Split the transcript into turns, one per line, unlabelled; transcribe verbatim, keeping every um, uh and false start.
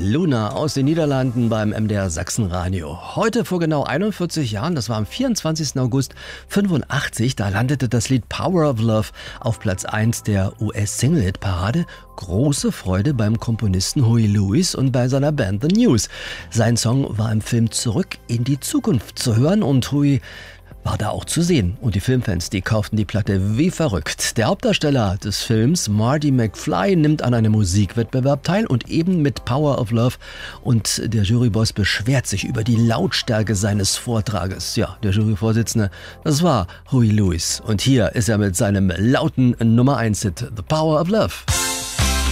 Luna aus den Niederlanden beim M D R Sachsenradio. Heute vor genau einundvierzig Jahren, das war am vierundzwanzigsten August fünfundachtzig, da landete das Lied Power of Love auf Platz eins der U S-Single-Hit-Parade. Große Freude beim Komponisten Huey Lewis und bei seiner Band The News. Sein Song war im Film Zurück in die Zukunft zu hören und Huey war da auch zu sehen. Und die Filmfans, die kauften die Platte wie verrückt. Der Hauptdarsteller des Films, Marty McFly, nimmt an einem Musikwettbewerb teil und eben mit Power of Love. Und der Juryboss beschwert sich über die Lautstärke seines Vortrages. Ja, der Juryvorsitzende, das war Huey Lewis. Und hier ist er mit seinem lauten Nummer eins Hit, The Power of Love.